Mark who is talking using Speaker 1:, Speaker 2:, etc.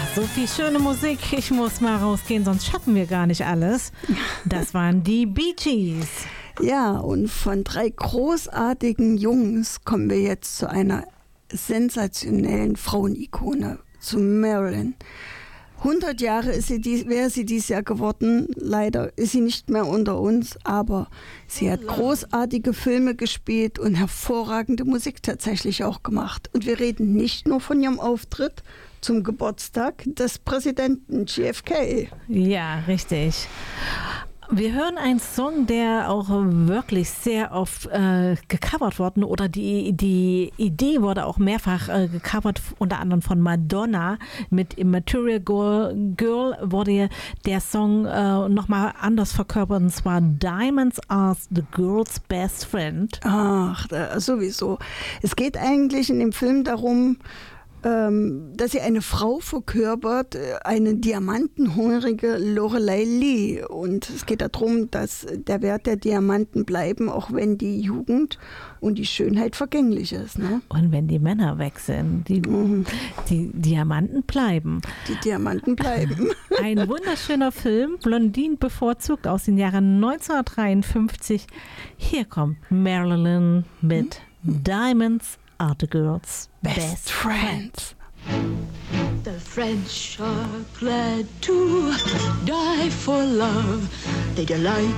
Speaker 1: So viel schöne Musik. Ich muss mal rausgehen, sonst schaffen wir gar nicht alles. Das waren die Bee Gees.
Speaker 2: Ja, und von 3 großartigen Jungs kommen wir jetzt zu einer sensationellen Frauenikone, zu Marilyn. 100 Jahre wäre sie dieses Jahr geworden. Leider ist sie nicht mehr unter uns, aber sie hat großartige Filme gespielt und hervorragende Musik tatsächlich auch gemacht. Und wir reden nicht nur von ihrem Auftritt zum Geburtstag des Präsidenten JFK.
Speaker 1: Ja, richtig. Wir hören einen Song, der auch wirklich sehr oft gecovert worden oder die Idee wurde auch mehrfach gecovert, unter anderem von Madonna. Mit Material Girl wurde der Song nochmal anders verkörpert, und zwar Diamonds are the girl's best friend.
Speaker 2: Ach, sowieso. Es geht eigentlich in dem Film darum, dass sie eine Frau verkörpert, eine diamantenhungrige Lorelei Lee. Und es geht darum, dass der Wert der Diamanten bleiben, auch wenn die Jugend und die Schönheit vergänglich ist. Ne?
Speaker 1: Und wenn die Männer weg sind, die Diamanten bleiben.
Speaker 2: Die Diamanten bleiben.
Speaker 1: Ein wunderschöner Film, Blondine bevorzugt, aus den Jahren 1953. Hier kommt Marilyn mit Diamonds are the girl's best friends.
Speaker 3: The French are glad to die for love. They delight